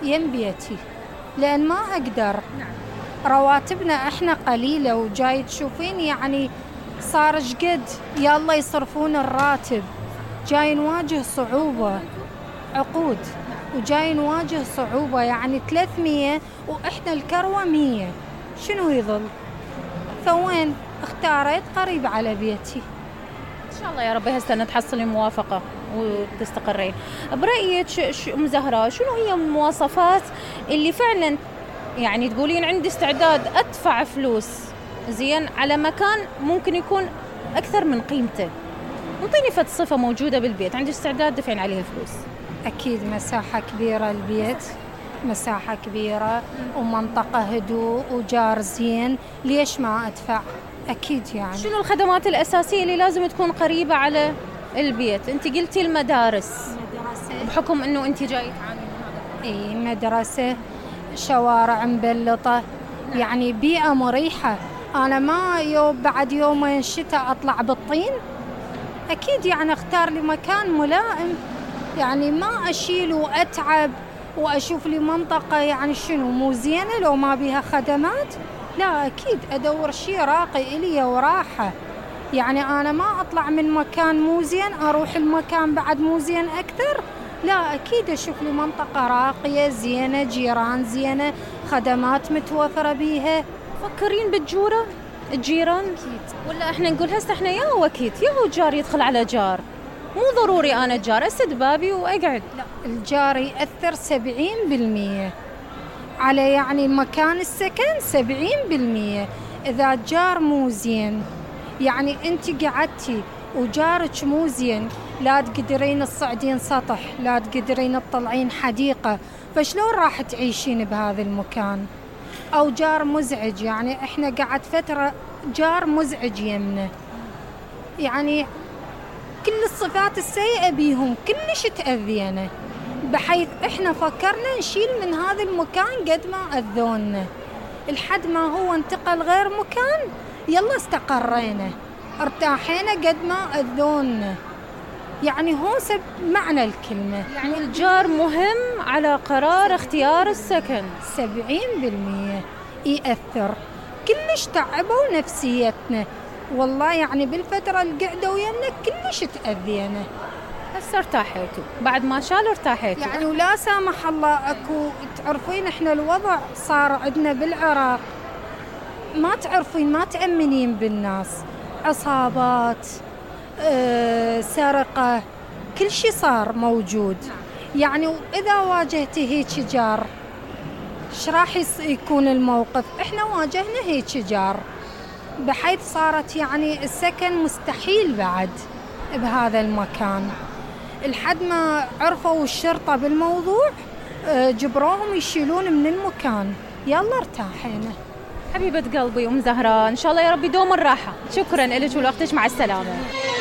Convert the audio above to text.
يم بيتي، لأن ما أقدر. رواتبنا إحنا قليلة، وجاي تشوفين يعني صار شقد يلا يصرفون الراتب، جاي نواجه صعوبة عقود، وجاي نواجه صعوبة يعني 300 وإحنا الكروة 100، شنو يظل؟ فوين اختاريت قريب على بيتي. إن شاء الله يا رب هالسنة تحصلي موافقة وتستقرين. برأيك أم زهراء شنو هي المواصفات اللي فعلا يعني تقولين عندي استعداد أدفع فلوس زين على مكان ممكن يكون أكثر من قيمته؟ انطيني فد صفة موجودة بالبيت عندي استعداد دفعين عليها فلوس. أكيد مساحة كبيرة البيت، مساحة كبيرة ومنطقة هدوء وجار زين، ليش ما أدفع؟ أكيد يعني. شنو الخدمات الأساسية اللي لازم تكون قريبة على البيت؟ أنت قلتي المدارس، بحكم أنه أنت جاي تعاني من هذا. إيه، مدرسة، شوارع مبلطة، يعني بيئة مريحة. أنا ما بعد يومين شتاء أطلع بالطين، أكيد يعني أختار لي مكان ملائم، يعني ما أشيل وأتعب وأشوف لي منطقة يعني شنو مو زينة لو ما بيها خدمات. لا، أكيد أدور شيء راقي إلي وراحة، يعني أنا ما أطلع من مكان مو زين أروح المكان بعد مو زين أكثر. لا، أكيد أشوف لي منطقة راقية زينة، جيران زينة، خدمات متوفرة بيها. فكرين بالجورة الجيران أكيد، ولا إحنا نقول هسه إحنا يا وكيت يا هو جار يدخل على جار، مو ضروري أنا جار أسد بابي وأقعد. لا، الجار يأثر 70% على يعني مكان السكن، 70%. إذا جار مو زين يعني أنت قعدتي وجارك مو زين، لا تقدرين تصعدين سطح، لا تقدرين تطلعين حديقة، فشلون راح تعيشين بهذا المكان؟ أو جار مزعج، يعني إحنا قعد فترة جار مزعج يمنا، يعني كل الصفات السيئة بيهم كلش تأذينا، بحيث إحنا فكرنا نشيل من هذا المكان قد ما أذونا، لحد ما هو انتقل غير مكان يلا استقرينا ارتاحينا قد ما أذونا. يعني هو معنى الكلمة، يعني الجار مهم على قرار اختيار السكن. 70% يأثر، كلش تعبوا نفسيتنا والله، يعني بالفترة اللي قعدوا ويانا كلش تأذينا. هسه ارتاحيتوا بعد ما شال ارتاحيتوا يعني ولا سامح الله اكو، تعرفين احنا الوضع صار عندنا بالعراق ما تعرفين، ما تأمنين بالناس، عصابات، سرقة، كل شيء صار موجود. يعني وإذا واجهتي هيك جار ايش راح يكون الموقف؟ احنا واجهنا هيك جار، بحيث صارت يعني السكن مستحيل بعد بهذا المكان، لحد ما عرفوا الشرطة بالموضوع جبروهم يشيلون من المكان، يلا ارتاحينا. حبيبة قلبي أم زهراء، إن شاء الله يا ربي دوم الراحة. شكرا لك ولوقتك، مع السلامة.